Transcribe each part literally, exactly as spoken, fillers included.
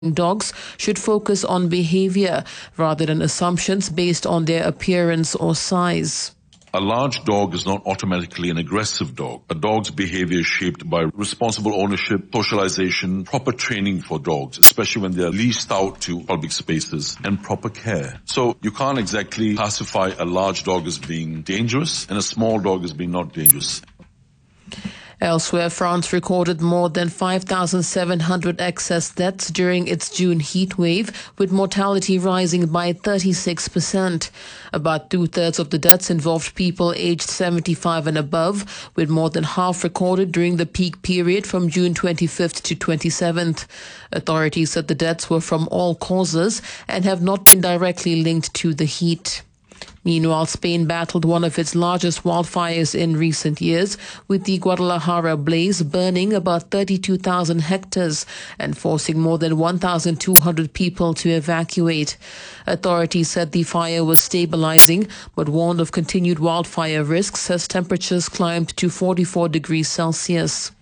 dogs should focus on behavior rather than assumptions based on their appearance or size. A large dog is not automatically an aggressive dog. A dog's behavior is shaped by responsible ownership, socialization, proper training for dogs, especially when they're leased out to public spaces, and proper care. So you can't exactly classify a large dog as being dangerous and a small dog as being not dangerous. Elsewhere, France recorded more than five thousand seven hundred excess deaths during its June heat wave, with mortality rising by thirty-six percent. About two-thirds of the deaths involved people aged seventy-five and above, with more than half recorded during the peak period from June twenty-fifth to twenty-seventh. Authorities said the deaths were from all causes and have not been directly linked to the heat. Meanwhile, Spain battled one of its largest wildfires in recent years, with the Guadalajara blaze burning about thirty-two thousand hectares and forcing more than one thousand two hundred people to evacuate. Authorities said the fire was stabilizing, but warned of continued wildfire risks as temperatures climbed to forty-four degrees Celsius.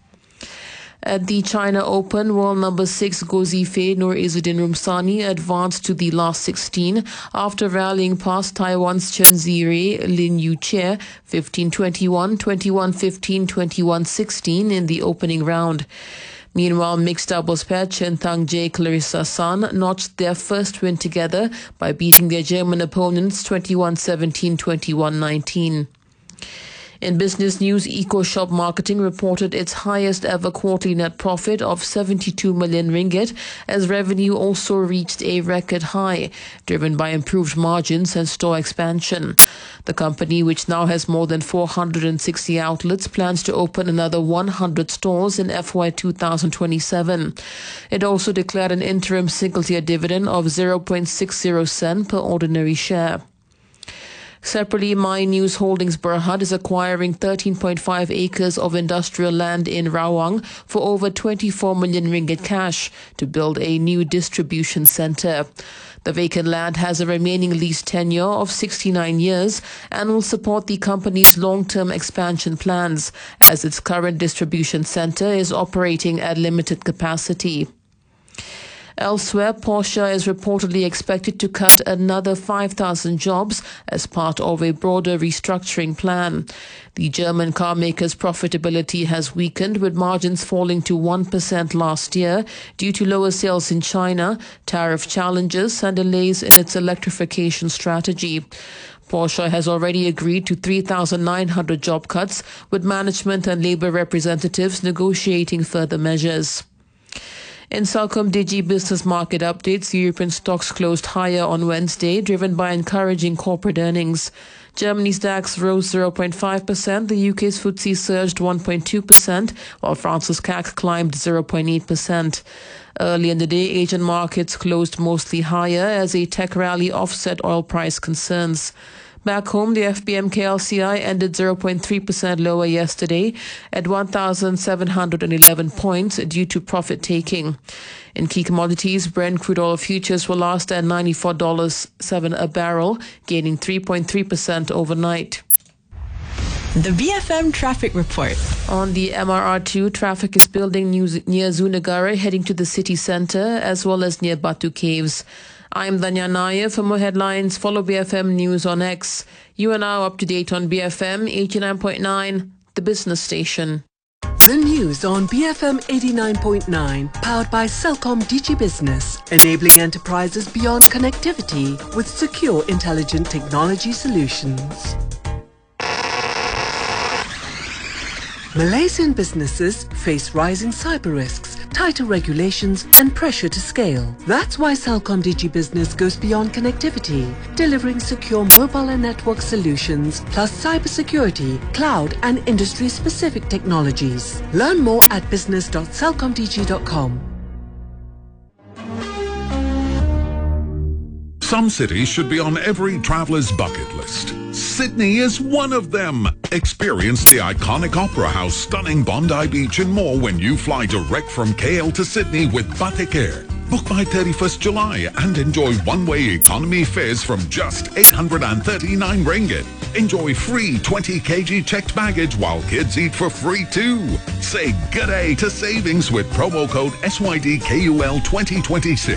At the China Open, world number six Guo Zhifei Nur Izzeddin Rumsani advanced to the last sixteen after rallying past Taiwan's Chen Zhirei Lin Yuchie fifteen twenty-one, twenty-one fifteen, twenty-one sixteen in the opening round. Meanwhile, mixed doubles pair Chen Tangjie Clarissa San notched their first win together by beating their German opponents twenty-one seventeen, twenty-one nineteen. In business news, EcoShop Marketing reported its highest ever quarterly net profit of seventy-two million ringgit, as revenue also reached a record high, driven by improved margins and store expansion. The company, which now has more than four hundred sixty outlets, plans to open another one hundred stores in F Y two thousand twenty-seven. It also declared an interim single-tier dividend of zero point six zero sen per ordinary share. Separately, My News Holdings Berhad is acquiring thirteen point five acres of industrial land in Rawang for over twenty-four million ringgit cash to build a new distribution center. The vacant land has a remaining lease tenure of sixty-nine years and will support the company's long-term expansion plans, as its current distribution center is operating at limited capacity. Elsewhere, Porsche is reportedly expected to cut another five thousand jobs as part of a broader restructuring plan. The German car maker's profitability has weakened, with margins falling to one percent last year due to lower sales in China, tariff challenges, and delays in its electrification strategy. Porsche has already agreed to three thousand nine hundred job cuts, with management and labor representatives negotiating further measures. In Celcom Digi business market updates, European stocks closed higher on Wednesday, driven by encouraging corporate earnings. Germany's DAX rose zero point five percent, the U K's F T S E surged one point two percent, while France's C A C climbed zero point eight percent. Early in the day, Asian markets closed mostly higher as a tech rally offset oil price concerns. Back home, the F B M K L C I ended zero point three percent lower yesterday at one thousand seven hundred eleven points due to profit taking. In key commodities, Brent crude oil futures were last at ninety-four dollars and seven cents a barrel, gaining three point three percent overnight. The B F M Traffic Report. On the M R R two, traffic is building near Zunagara, heading to the city centre, as well as near Batu Caves. I'm Danya Nair. For more headlines, follow B F M News on X. You are now up to date on B F M eighty-nine point nine, the business station. The news on B F M eighty-nine point nine, powered by Celcom Digi Business, enabling enterprises beyond connectivity with secure, intelligent technology solutions. Malaysian businesses face rising cyber risks, tighter regulations and pressure to scale. That's why Celcom Digi Business goes beyond connectivity, delivering secure mobile and network solutions, plus cybersecurity, cloud and industry-specific technologies. Learn more at business dot celcom digi dot com. Some cities should be on every traveler's bucket list. Sydney is one of them. Experience the iconic Opera House, stunning Bondi Beach and more when you fly direct from K L to Sydney with Batik Air. Book by thirty-first July and enjoy one-way economy fares from just eight hundred thirty-nine ringgit. Enjoy free twenty kilograms checked baggage while kids eat for free too. Say good day to savings with promo code S Y D K U L twenty twenty-six.